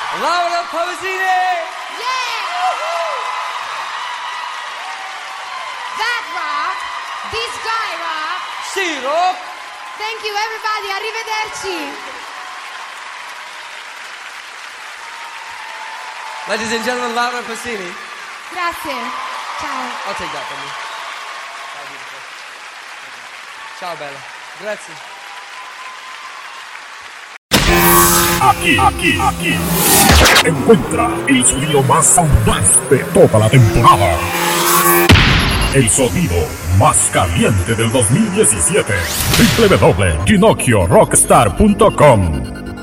Laura Pausini! Yeah! That rock! This guy rock! Sì, rock! Thank you everybody, arrivederci! Ladies and gentlemen, Laura Pausini. Grazie, ciao. I'll take that from you. Ciao bella, grazie. Aquí. Encuentra el sonido más audaz de toda la temporada. El sonido más caliente del 2017. www.ginocchiorockstar.com